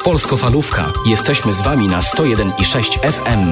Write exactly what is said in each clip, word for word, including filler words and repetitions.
Polskofalówka. Jesteśmy z Wami na sto jeden i sześć F M.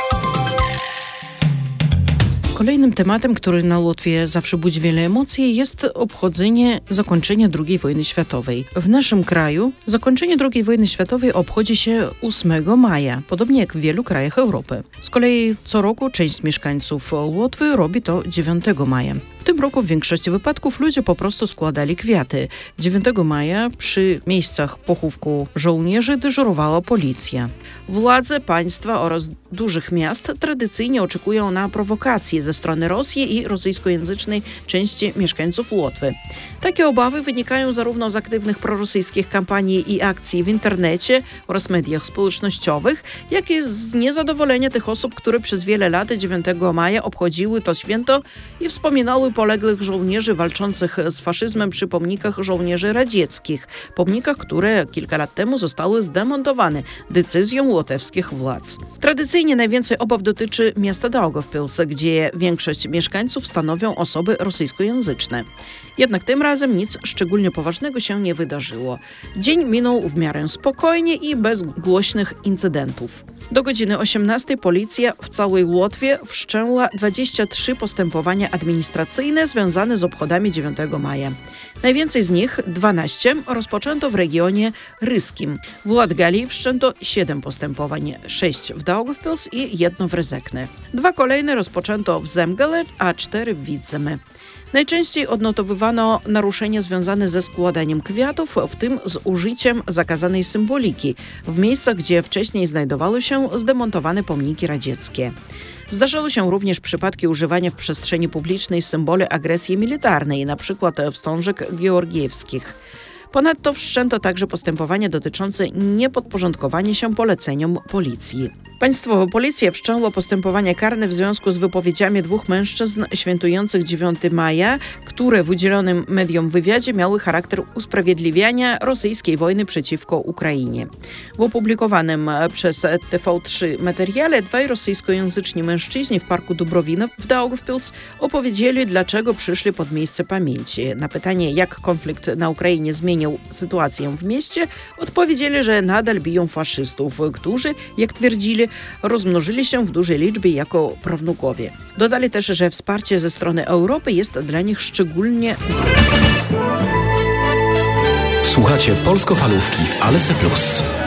Kolejnym tematem, który na Łotwie zawsze budzi wiele emocji, jest obchodzenie zakończenia drugiej wojny światowej. W naszym kraju zakończenie drugiej wojny światowej obchodzi się ósmego maja, podobnie jak w wielu krajach Europy. Z kolei co roku część mieszkańców Łotwy robi to dziewiątego maja. W tym roku w większości wypadków ludzie po prostu składali kwiaty. dziewiątego maja przy miejscach pochówku żołnierzy dyżurowała policja. Władze państwa oraz dużych miast tradycyjnie oczekują na prowokacje ze strony Rosji i rosyjskojęzycznej części mieszkańców Łotwy. Takie obawy wynikają zarówno z aktywnych prorosyjskich kampanii i akcji w internecie oraz mediach społecznościowych, jak i z niezadowolenia tych osób, które przez wiele lat dziewiątego maja obchodziły to święto i wspominały poległych żołnierzy walczących z faszyzmem przy pomnikach żołnierzy radzieckich, pomnikach, które kilka lat temu zostały zdemontowane decyzją łotewskich władz. Tradycyjnie najwięcej obaw dotyczy miasta Daugavpils, gdzie większość mieszkańców stanowią osoby rosyjskojęzyczne. Jednak tym razem nic szczególnie poważnego się nie wydarzyło. Dzień minął w miarę spokojnie i bez głośnych incydentów. Do godziny osiemnastej policja w całej Łotwie wszczęła dwadzieścia trzy postępowania administracyjne związane z obchodami dziewiątego maja. Najwięcej z nich, dwanaście, rozpoczęto w regionie ryskim. W Latgalii wszczęto siedem postępowań, sześć w Daugavpils i jedno w Rezekne. Dwa kolejne rozpoczęto w Zemgale, a cztery w Vidzeme. Najczęściej odnotowywano naruszenia związane ze składaniem kwiatów, w tym z użyciem zakazanej symboliki, w miejscach, gdzie wcześniej znajdowały się zdemontowane pomniki radzieckie. Zdarzały się również przypadki używania w przestrzeni publicznej symboli agresji militarnej, np. wstążek georgiewskich. Ponadto wszczęto także postępowania dotyczące niepodporządkowania się poleceniom policji. Państwowa policja wszczęła postępowania karne w związku z wypowiedziami dwóch mężczyzn świętujących dziewiątego maja, które w udzielonym mediom wywiadzie miały charakter usprawiedliwiania rosyjskiej wojny przeciwko Ukrainie. W opublikowanym przez T V trzy materiale dwaj rosyjskojęzyczni mężczyźni w parku Dubrowina w Daugavpils opowiedzieli, dlaczego przyszli pod miejsce pamięci. Na pytanie, jak konflikt na Ukrainie zmienił sytuację w mieście, odpowiedzieli, że nadal biją faszystów, którzy, jak twierdzili, rozmnożyli się w dużej liczbie jako prawnukowie. Dodali też, że wsparcie ze strony Europy jest dla nich szczególnie ważne. Słuchacie Polskofalówki w Alese Plus.